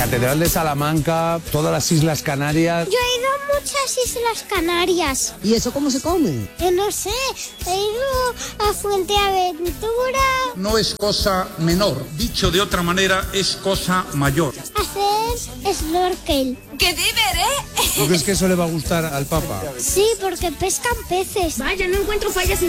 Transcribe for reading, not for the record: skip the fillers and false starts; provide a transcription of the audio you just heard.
Catedral de Salamanca, todas las Islas Canarias. Yo he ido a muchas Islas Canarias. ¿Y eso cómo se come? No sé, he ido a Fuerteventura. No es cosa menor, dicho de otra manera, es cosa mayor. Hacer snorkel. ¡Qué diver, ¿Tú crees que eso le va a gustar al Papa? Sí, porque pescan peces. Vaya, no encuentro fallas en